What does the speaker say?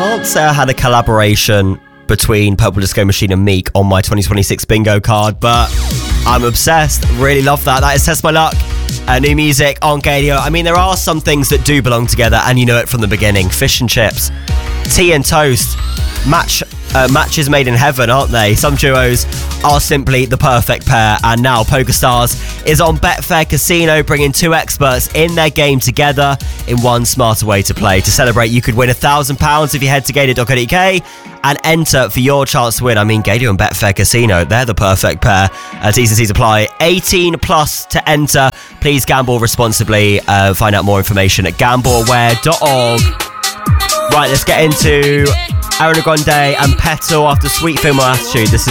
Can't say I had a collaboration between Purple Disco Machine and Meek on my 2026 bingo card, but I'm obsessed. Really love that. That is Test My Luck. New music on Gadio. I mean, there are some things that do belong together, and you know it from the beginning. Fish and chips, tea and toast, matches made in heaven, aren't they? Some duos are simply the perfect pair, and now PokerStars is on Betfair Casino, bringing two experts in their game together in one smarter way to play. To celebrate, you could win £1,000 if you head to gadio.co.uk and enter for your chance to win. I mean, Gadio and Betfair Casino, they're the perfect pair. T's and C's apply. 18 plus to enter. Please gamble responsibly. Find out more information at gambleaware.org. Right, let's get into Ariana Grande and Petal after Sweet Female Attitude. This is